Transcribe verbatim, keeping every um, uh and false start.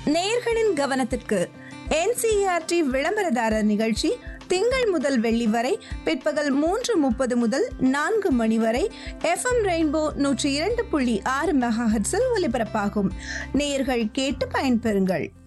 நேயர்களின் கவனத்திற்கு N C E R D விளம்பரதாரர் நிகழ்ச்சி திங்கள் முதல் வெள்ளி வரை பிற்பகல் மூன்று முப்பது முதல் நான்கு மணி வரை எஃப் எம் ரெயின்போ நூற்றி இரண்டு புள்ளி ஆறு மெகா ஹெர்ட்ஸில் ஒலிபரப்பாகும். நேயர்கள் கேட்டு பயன்பெறுங்கள்.